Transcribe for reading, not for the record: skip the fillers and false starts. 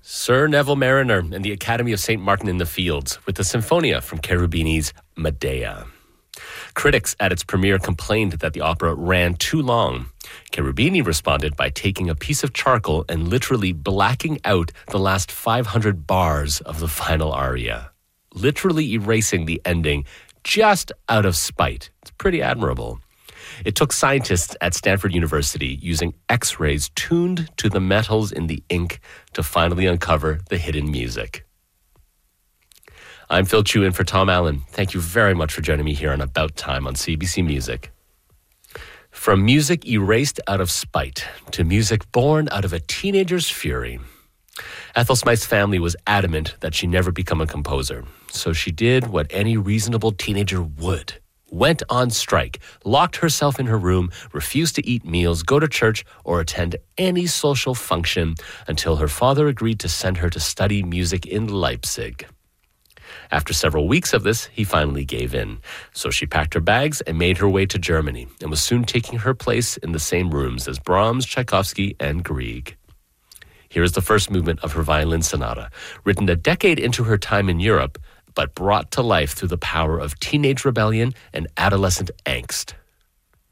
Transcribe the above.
Sir Neville Mariner and the Academy of St. Martin in the Fields with the Sinfonia from Cherubini's Medea. Critics at its premiere complained that the opera ran too long. Cherubini responded by taking a piece of charcoal and literally blacking out the last 500 bars of the final aria, literally erasing the ending just out of spite. It's pretty admirable. It took scientists at Stanford University using X-rays tuned to the metals in the ink to finally uncover the hidden music. I'm Phil Chu in for Tom Allen. Thank you very much for joining me here on About Time on CBC Music. From music erased out of spite to music born out of a teenager's fury, Ethel Smythe's family was adamant that she never become a composer. So she did what any reasonable teenager would. Went on strike, locked herself in her room, refused to eat meals, go to church, or attend any social function until her father agreed to send her to study music in Leipzig. After several weeks of this, he finally gave in. So she packed her bags and made her way to Germany and was soon taking her place in the same rooms as Brahms, Tchaikovsky, and Grieg. Here is the first movement of her violin sonata, written a decade into her time in Europe, but brought to life through the power of teenage rebellion and adolescent angst.